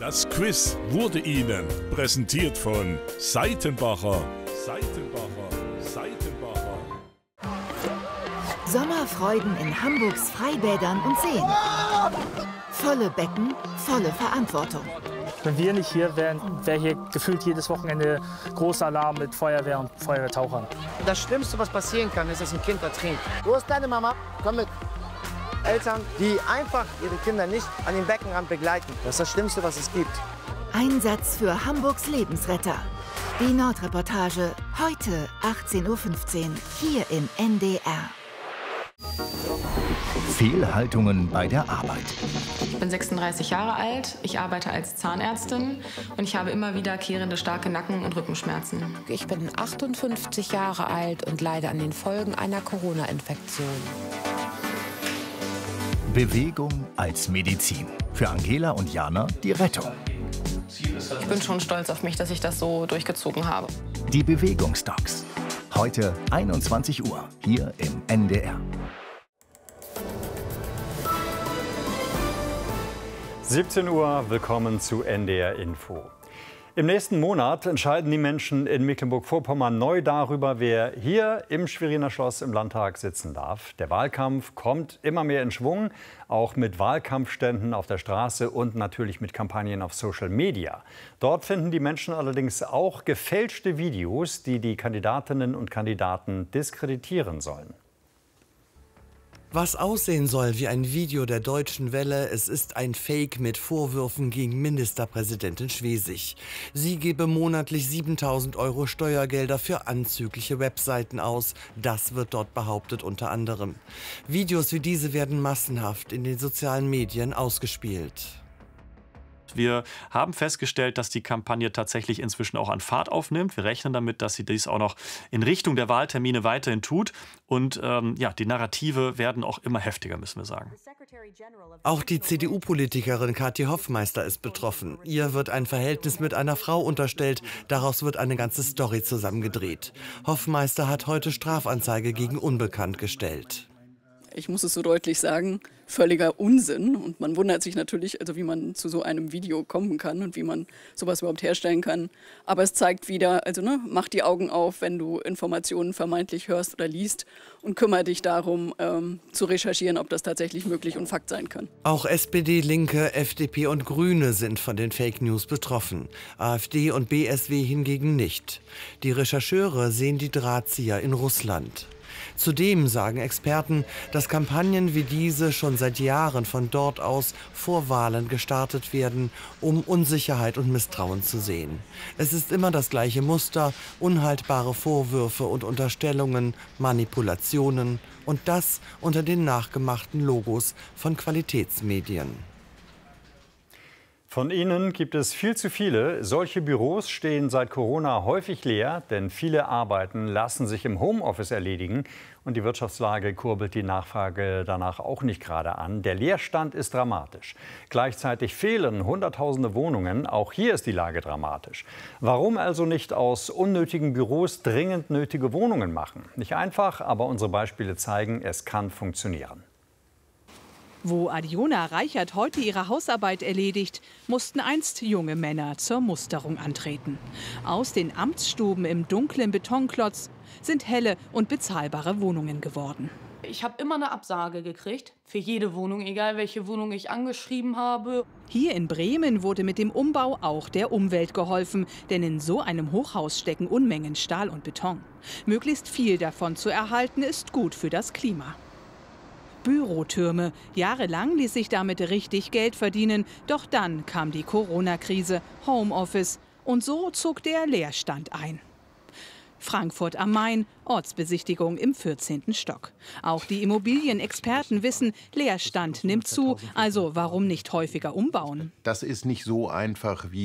Das Quiz wurde Ihnen präsentiert von Seitenbacher. Sommerfreuden in Hamburgs Freibädern und Seen. Volle Becken, volle Verantwortung. Wenn wir nicht hier wären, wäre hier gefühlt jedes Wochenende großer Alarm mit Feuerwehr und Feuerwehrtauchern. Das Schlimmste, was passieren kann, ist, dass ein Kind ertrinkt. Wo ist deine Mama? Komm mit. Eltern, die einfach ihre Kinder nicht an den Beckenrand begleiten. Das ist das Schlimmste, was es gibt. Einsatz für Hamburgs Lebensretter. Die Nordreportage, heute 18:15 Uhr, hier im NDR. Fehlhaltungen bei der Arbeit. Ich bin 36 Jahre alt, ich arbeite als Zahnärztin und ich habe immer wiederkehrende starke Nacken- und Rückenschmerzen. Ich bin 58 Jahre alt und leide an den Folgen einer Corona-Infektion. Bewegung als Medizin. Für Angela und Jana die Rettung. Ich bin schon stolz auf mich, dass ich das so durchgezogen habe. Die Bewegungsdocs. Heute 21 Uhr, hier im NDR. 17 Uhr, willkommen zu NDR Info. Im nächsten Monat entscheiden die Menschen in Mecklenburg-Vorpommern neu darüber, wer hier im Schweriner Schloss im Landtag sitzen darf. Der Wahlkampf kommt immer mehr in Schwung, auch mit Wahlkampfständen auf der Straße und natürlich mit Kampagnen auf Social Media. Dort finden die Menschen allerdings auch gefälschte Videos, die die Kandidatinnen und Kandidaten diskreditieren sollen. Was aussehen soll wie ein Video der Deutschen Welle, es ist ein Fake mit Vorwürfen gegen Ministerpräsidentin Schwesig. Sie gebe monatlich 7.000 € Steuergelder für anzügliche Webseiten aus. Das wird dort behauptet unter anderem. Videos wie diese werden massenhaft in den sozialen Medien ausgespielt. Wir haben festgestellt, dass die Kampagne tatsächlich inzwischen auch an Fahrt aufnimmt. Wir rechnen damit, dass sie dies auch noch in Richtung der Wahltermine weiterhin tut. Und die Narrative werden auch immer heftiger, müssen wir sagen. Auch die CDU-Politikerin Kathi Hoffmeister ist betroffen. Ihr wird ein Verhältnis mit einer Frau unterstellt. Daraus wird eine ganze Story zusammengedreht. Hoffmeister hat heute Strafanzeige gegen Unbekannt gestellt. Ich muss es so deutlich sagen, völliger Unsinn. Und man wundert sich natürlich, also wie man zu so einem Video kommen kann und wie man sowas überhaupt herstellen kann. Aber es zeigt wieder, mach die Augen auf, wenn du Informationen vermeintlich hörst oder liest und kümmere dich darum, zu recherchieren, ob das tatsächlich möglich und Fakt sein kann. Auch SPD, Linke, FDP und Grüne sind von den Fake News betroffen. AfD und BSW hingegen nicht. Die Rechercheure sehen die Drahtzieher in Russland. Zudem sagen Experten, dass Kampagnen wie diese schon seit Jahren von dort aus vor Wahlen gestartet werden, um Unsicherheit und Misstrauen zu sehen. Es ist immer das gleiche Muster, unhaltbare Vorwürfe und Unterstellungen, Manipulationen und das unter den nachgemachten Logos von Qualitätsmedien. Von ihnen gibt es viel zu viele. Solche Büros stehen seit Corona häufig leer, denn viele Arbeiten lassen sich im Homeoffice erledigen. Und die Wirtschaftslage kurbelt die Nachfrage danach auch nicht gerade an. Der Leerstand ist dramatisch. Gleichzeitig fehlen Hunderttausende Wohnungen. Auch hier ist die Lage dramatisch. Warum also nicht aus unnötigen Büros dringend nötige Wohnungen machen? Nicht einfach, aber unsere Beispiele zeigen, es kann funktionieren. Wo Adiona Reichert heute ihre Hausarbeit erledigt, mussten einst junge Männer zur Musterung antreten. Aus den Amtsstuben im dunklen Betonklotz sind helle und bezahlbare Wohnungen geworden. Ich habe immer eine Absage gekriegt, für jede Wohnung, egal welche Wohnung ich angeschrieben habe. Hier in Bremen wurde mit dem Umbau auch der Umwelt geholfen, denn in so einem Hochhaus stecken Unmengen Stahl und Beton. Möglichst viel davon zu erhalten, ist gut für das Klima. Bürotürme. Jahrelang ließ sich damit richtig Geld verdienen. Doch dann kam die Corona-Krise, Homeoffice. Und so zog der Leerstand ein. Frankfurt am Main, Ortsbesichtigung im 14. Stock. Auch die Immobilienexperten wissen, Leerstand nimmt zu. Also warum nicht häufiger umbauen? Das ist nicht so einfach wie